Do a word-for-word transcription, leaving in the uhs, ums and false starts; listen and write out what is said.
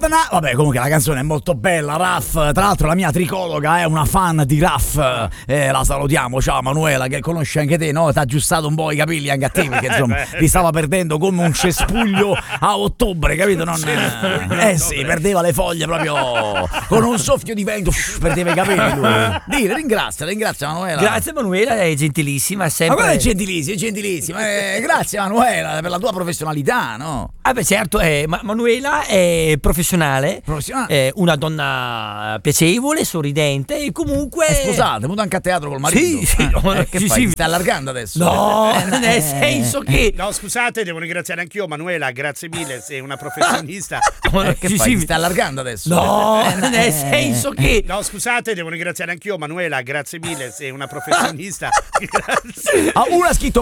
the night. Vabbè, comunque la canzone è molto bella, Raff. Tra l'altro la mia tricologa è una fan di Raff. Eh, la salutiamo, ciao Manuela, che conosce anche te, no? Ti ha aggiustato un po' i capelli anche a te, perché insomma li stava perdendo come un cespuglio a ottobre, capito? Non... Eh sì, perdeva le foglie proprio con un soffio di vento, perdeva i capelli lui. Dile, ringrazia, ringrazia Manuela. Grazie Manuela, è gentilissima, sempre. Ma guarda, è gentilissima, è gentilissima. Eh, grazie Manuela per la tua professionalità, no? Ah beh certo, eh, ma Manuela è professionale, Professionale. è una donna piacevole, sorridente e comunque... È sposata, è venuta anche a teatro col marito. Sì, sì, Ah, eh, che sì, fai? sì. Ti stai allargando adesso? No, Eh, nel senso che... No, scusate, devo ringraziare anch'io Manuela, grazie mille, sei una professionista. Eh, che Sì, fai? sì. Ti stai allargando adesso? No, Eh, nel senso che... No, scusate, devo ringraziare anch'io Manuela, grazie mille, sei una professionista. Grazie. Ah, uno ha scritto